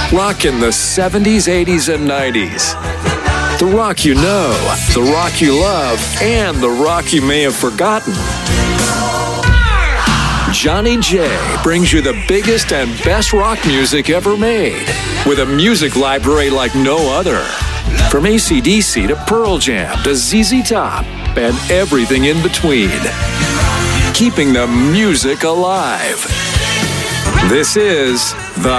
Rock in the 70s, 80s, and 90s. The rock you know, the rock you love, and the rock you may have forgotten. Johnny J brings you the biggest and best rock music ever made, with a music library like no other. From AC/DC to Pearl Jam to ZZ Top and everything in between. Keeping the music alive. This is the